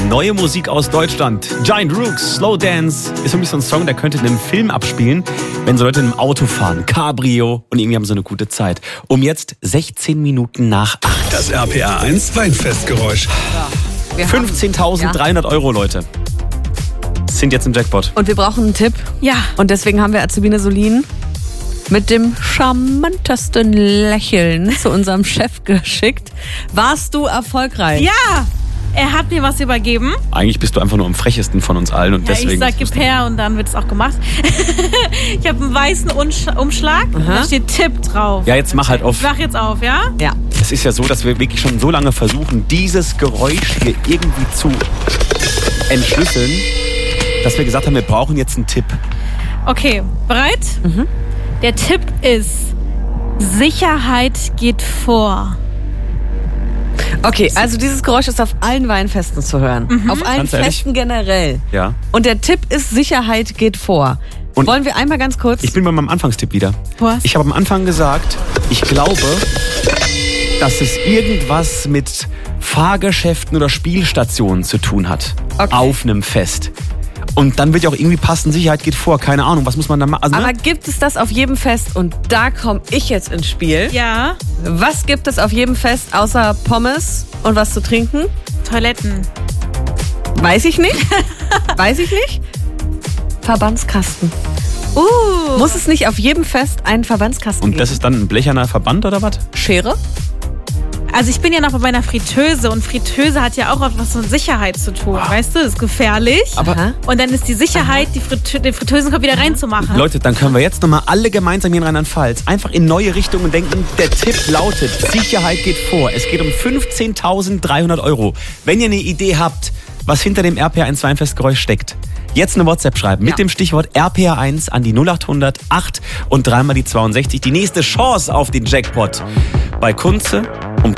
neue Musik aus Deutschland. Giant Rooks, Slow Dance, ist für mich so ein Song, der könnte in einem Film abspielen, wenn so Leute in einem Auto fahren, Cabrio, und irgendwie haben sie eine gute Zeit. Um jetzt 16 Minuten nach 8. Das RPA 1 Weinfestgeräusch. 15.300 Euro, Leute. Sind jetzt im Jackpot. Und wir brauchen einen Tipp. Ja. Und deswegen haben wir Azubine Solin mit dem charmantesten Lächeln zu unserem Chef geschickt. Warst du erfolgreich? Ja! Er hat mir was übergeben. Eigentlich bist du einfach nur am frechesten von uns allen. Und Ja, deswegen ich sag, gib her und dann wird es auch gemacht. Ich habe einen weißen Umschlag. Da steht Tipp drauf. Ja, jetzt mach halt auf. Ich mach jetzt auf, ja? Ja. Es ist ja so, dass wir wirklich schon so lange versuchen, dieses Geräusch hier irgendwie zu entschlüsseln, dass wir gesagt haben, wir brauchen jetzt einen Tipp. Okay, bereit? Der Tipp ist, Sicherheit geht vor. Okay, also dieses Geräusch ist auf allen Weinfesten zu hören. Auf allen Ganz ehrlich? Festen generell. Ja. Und der Tipp ist, Sicherheit geht vor. Und wollen wir einmal ganz kurz... Ich bin bei meinem Anfangstipp wieder. Was? Ich habe am Anfang gesagt, ich glaube, dass es irgendwas mit Fahrgeschäften oder Spielstationen zu tun hat. Okay. Auf einem Fest. Und dann wird ja auch irgendwie passen, Sicherheit geht vor. Keine Ahnung, was muss man da machen? Also, Aber gibt es das auf jedem Fest? Und da komme ich jetzt ins Spiel. Ja, Was gibt es auf jedem Fest außer Pommes und was zu trinken? Toiletten. Weiß ich nicht. Weiß ich nicht. Verbandskasten. Muss es nicht auf jedem Fest einen Verbandskasten und geben? das ist dann ein blecherner Verband oder was? Schere? Also ich bin ja noch bei meiner Fritteuse und Fritteuse hat ja auch was mit Sicherheit zu tun, weißt du? Das ist gefährlich. Aber Und dann ist die Sicherheit, den Fritteusenkopf wieder reinzumachen. Leute, dann können wir jetzt nochmal alle gemeinsam hier in Rheinland-Pfalz einfach in neue Richtungen denken. Der Tipp lautet, Sicherheit geht vor. Es geht um 15.300 Euro. Wenn ihr eine Idee habt, was hinter dem RPA1 Weinfestgeräusch steckt, jetzt eine WhatsApp schreiben mit dem Stichwort RPA1 an die 0800 8 und dreimal die 62. Die nächste Chance auf den Jackpot bei Kunze